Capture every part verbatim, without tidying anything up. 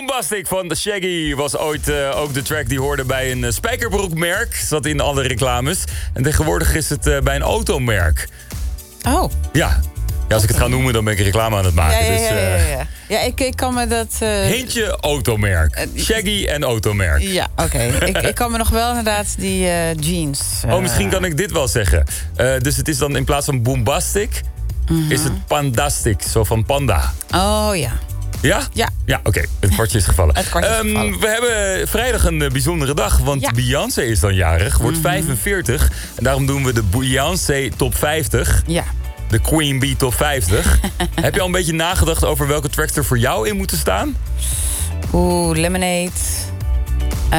Boombastic van The Shaggy was ooit uh, ook de track die hoorde bij een uh, spijkerbroekmerk. Zat in alle reclames. En tegenwoordig is het uh, bij een automerk. Oh. Ja. Ja, als ik het ga noemen, dan ben ik reclame aan het maken. Ja, ja, dus, ja, uh, ja, ja. ja ik, ik kan me dat... Uh... Hintje automerk. Shaggy en automerk. Ja, oké. Okay. ik, ik kan me nog wel inderdaad die uh, jeans... Uh... Oh, misschien kan ik dit wel zeggen. Uh, dus het is dan in plaats van Boombastic... Mm-hmm. is het Pandastic, zo van panda. Oh, ja. Ja? Ja. Ja, oké. Okay. Het kwartje is gevallen. Het kwartje is um, gevallen. We hebben vrijdag een uh, bijzondere dag, want ja. Beyoncé is dan jarig. Wordt mm-hmm. vijfenveertig. En daarom doen we de Beyoncé Top vijftig. Ja. De Queen Bee Top vijftig. Heb je al een beetje nagedacht over welke tracks er voor jou in moeten staan? Oeh, Lemonade. Uh,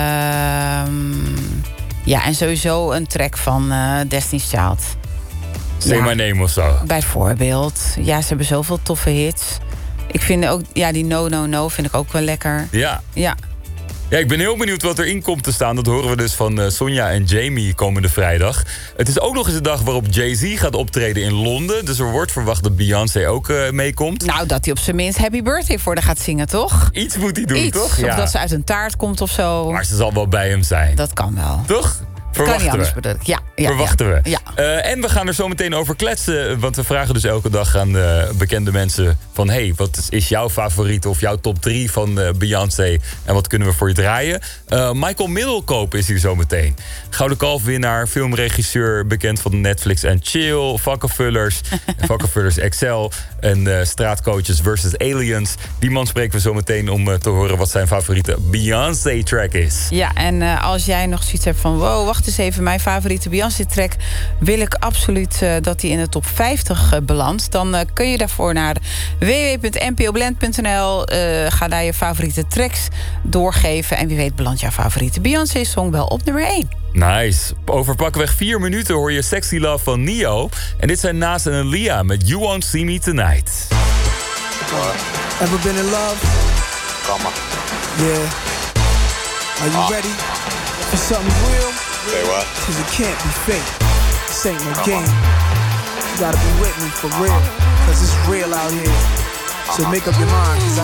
ja, en sowieso een track van uh, Destiny's Child. Say ja, My Name of zo. Bijvoorbeeld. Ja, ze hebben zoveel toffe hits. Ik vind ook, ja, die No No No vind ik ook wel lekker. Ja. Ja. Ja, ik ben heel benieuwd wat erin komt te staan. Dat horen we dus van uh, Sonja en Jamie komende vrijdag. Het is ook nog eens de dag waarop Jay-Z gaat optreden in Londen. Dus er wordt verwacht dat Beyoncé ook uh, meekomt. Nou, dat hij op zijn minst Happy Birthday voor haar gaat zingen, toch? Iets moet hij doen, Iets. toch? Ja. Of dat ze uit een taart komt of zo. Maar ze zal wel bij hem zijn. Dat kan wel. Toch? Verwachten kan niet we. anders, ja, ja, Verwachten ja, we. Ja. Uh, en we gaan er zo meteen over kletsen. Want we vragen dus elke dag aan uh, bekende mensen van... hey, wat is jouw favoriet of jouw top drie van uh, Beyoncé? En wat kunnen we voor je draaien? Uh, Michael Middelkoop is hier zo meteen. Gouden Kalfwinnaar, filmregisseur... bekend van Netflix en Chill, Vakkenvullers... Vakkenvullers X L en uh, Straatcoaches versus Aliens. Die man spreken we zo meteen om uh, te horen... wat zijn favoriete Beyoncé-track is. Ja, en uh, als jij nog zoiets hebt van... wow, wacht eens even, mijn favoriete Beyoncé-track... wil ik absoluut uh, dat die in de top vijftig uh, belandt... dan uh, kun je daarvoor naar w w w punt n p o blend punt n l... Uh, ga daar je favoriete tracks doorgeven... en wie weet belandt jouw favoriete Beyoncé-song wel op nummer één. Nice. Over pakweg vier minuten hoor je Sexy Love van Nio. En dit zijn Nas en Aaliyah met You Won't See Me Tonight. What? Ever been in love? Come on. Yeah. Are you uh. ready for something real? Say what? Cause it can't be fake. This ain't no game. You gotta be with me for real. Cause it's real out here. So make up your mind. Cause I